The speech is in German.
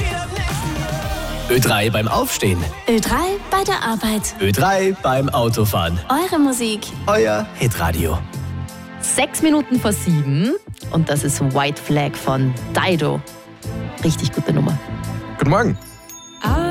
Ö3 beim Aufstehen. Ö3 bei der Arbeit. Ö3 beim Autofahren. Eure Musik. Euer Hitradio. 6:07 und das ist White Flag von Dido. Richtig gute Nummer. Guten Morgen.